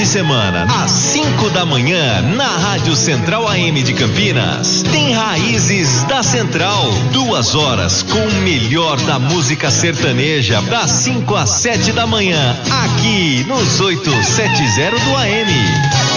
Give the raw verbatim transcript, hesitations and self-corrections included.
semana, às cinco da manhã, na Rádio Central A M de Campinas, tem Raízes da Central. Duas horas com o melhor da música sertaneja, das cinco às sete da manhã, aqui nos oitocentos e setenta do A M.